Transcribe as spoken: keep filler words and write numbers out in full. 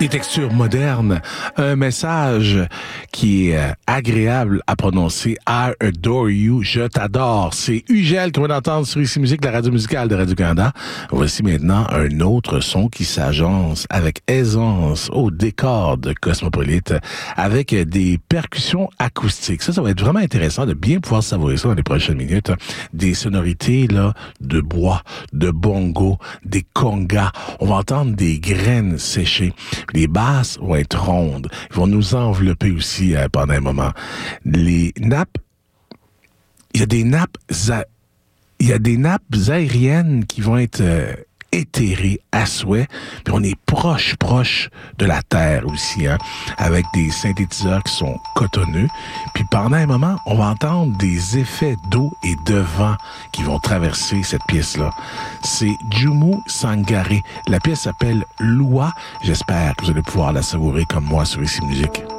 Des textures modernes, un message qui est agréable à prononcer. I adore you, je t'adore. C'est Ugel qu'on va entendre sur Ici Musique, la radio musicale de Radio-Canada. Voici maintenant un autre son qui s'agence avec aisance au décor de Cosmopolite avec des percussions acoustiques. Ça, ça va être vraiment intéressant de bien pouvoir savourer ça dans les prochaines minutes. Des sonorités là de bois, de bongo, des congas. On va entendre des graines séchées. Les basses vont être rondes. Ils vont nous envelopper aussi euh, pendant un moment. Les nappes, il y a des nappes, a... il y a des nappes aériennes qui vont être euh, éthérées à souhait. Puis on est proche, proche de la terre aussi, hein, avec des synthétiseurs qui sont cotonneux. Puis pendant un moment, on va entendre des effets d'eau et de vent qui vont traverser cette pièce-là. C'est Jumu Sangare. La pièce s'appelle Lua. J'espère que vous allez pouvoir la savourer comme moi sur Ici Musique.